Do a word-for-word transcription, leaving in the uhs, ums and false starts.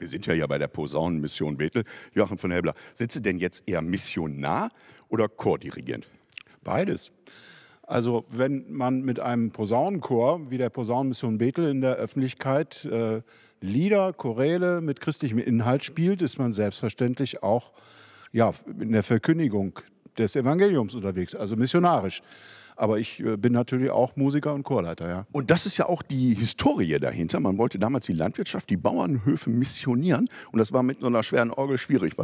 Wir sind ja hier bei der Posaunenmission Bethel. Joachim von Helbler, sind Sie denn jetzt eher Missionar oder Chordirigent? Beides. Also wenn man mit einem Posaunenchor wie der Posaunenmission Bethel in der Öffentlichkeit äh, Lieder, Choräle mit christlichem Inhalt spielt, ist man selbstverständlich auch ja, in der Verkündigung des Evangeliums unterwegs, also missionarisch. Aber ich äh, bin natürlich auch Musiker und Chorleiter, ja. Und das ist ja auch die Historie dahinter. Man wollte damals die Landwirtschaft, die Bauernhöfe missionieren. Und das war mit so einer schweren Orgel schwierig, weil